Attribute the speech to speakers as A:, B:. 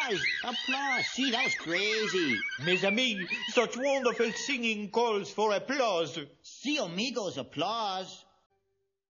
A: applause! Applause! See, that was crazy.
B: Mes amis, such wonderful singing calls for applause.
A: See, amigos, applause.